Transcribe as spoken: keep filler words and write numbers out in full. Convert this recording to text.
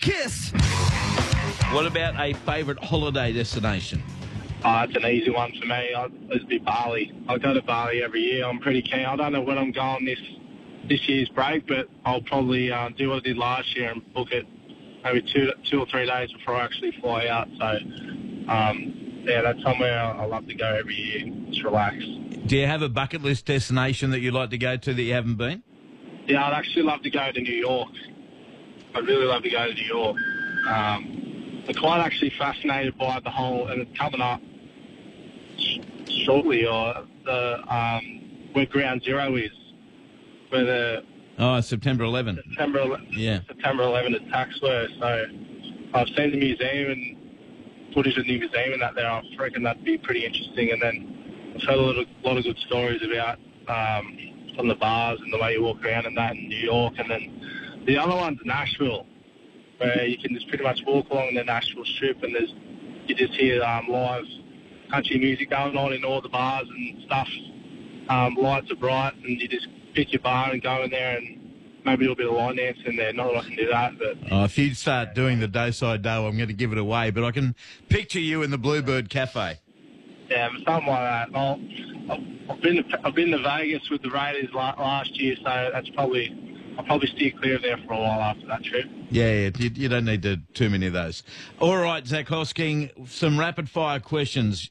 Kiss. What about a favourite holiday destination? Oh, that's an easy one for me. I'd, it'd be Bali. I go to Bali every year. I'm pretty keen. I don't know when I'm going this this year's break, but I'll probably uh, do what I did last year and book it maybe two two or three days before I actually fly out. So, um, yeah, that's somewhere I love to go every year. Just relax. Do you have a bucket list destination that you'd like to go to that you haven't been? Yeah, I'd actually love to go to New York. I'd really love to go to New York. Um, I'm quite actually fascinated by the whole, and it's coming up shortly, or the um, where Ground Zero is, where the oh September eleventh. September yeah September eleventh attacks were. So I've seen the museum and footage of the museum and that there. I reckon that'd be pretty interesting. And then I've heard a lot of, lot of good stories about um, from the bars and the way you walk around and that in New York. And then the other one's Nashville, where you can just pretty much walk along the Nashville Strip and there's you just hear um, live country music going on in all the bars and stuff. Um, lights are bright and you just pick your bar and go in there and maybe a little bit of line dancing in there. Not that I can do that, but... Oh, if you start doing the Dayside Dough, I'm going to give it away, but I can picture you in the Bluebird Cafe. Yeah, something like that. I'll, I've been to, I've been to Vegas with the Raiders last year, so that's probably... I'll probably steer clear of there for a while after that trip. Yeah, yeah you, you don't need to, too many of those. All right, Zach Hosking, some rapid-fire questions.